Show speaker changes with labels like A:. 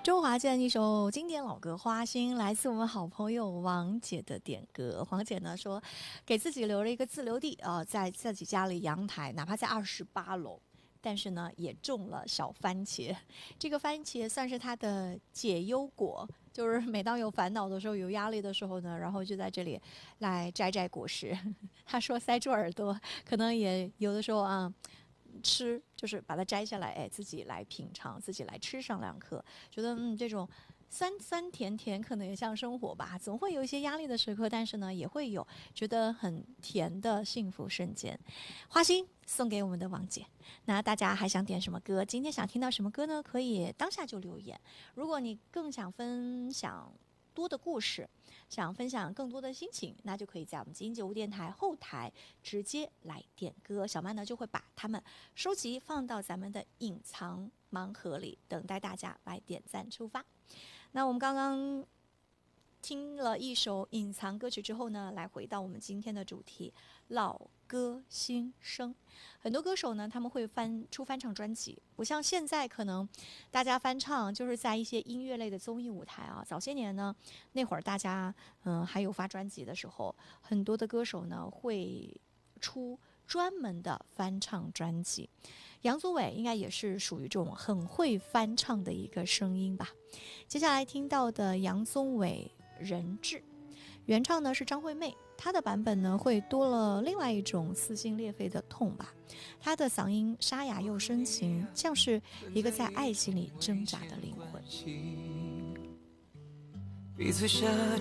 A: 周华健一首经典老歌《花心》，来自我们好朋友王姐的点歌。黄姐呢说，给自己留了一个自留地啊、在自己家里阳台，哪怕在28楼。但是呢，也种了小番茄。这个番茄算是她的解忧果，就是每当有烦恼的时候、有压力的时候呢，然后就在这里来摘果实。她说塞住耳朵，可能也有的时候啊。吃就是把它摘下来，哎，自己来品尝，自己来吃上2颗，觉得这种酸酸甜甜可能也像生活吧，总会有一些压力的时刻，但是呢，也会有觉得很甜的幸福瞬间。花心送给我们的王姐，那大家还想点什么歌？今天想听到什么歌呢？可以当下就留言。如果你更想分享多的故事，想分享更多的心情，那就可以在我们金九五电台后台直接来点歌。小曼呢就会把它们收集放到咱们的隐藏盲盒里，等待大家来点赞出发。那我们刚刚听了一首隐藏歌曲之后呢，来回到我们今天的主题老歌新生。很多歌手呢他们会出翻唱专辑，不像现在可能大家翻唱就是在一些音乐类的综艺舞台啊。早些年呢，那会儿大家还有发专辑的时候，很多的歌手呢会出专门的翻唱专辑。杨宗纬应该也是属于这种很会翻唱的一个声音吧。接下来听到的杨宗纬人质，原唱呢是张惠妹，她的版本呢会多了另外一种撕心裂肺的痛吧。她的嗓音沙哑又深情，像是一个在爱情里挣扎的灵魂。
B: 彼此下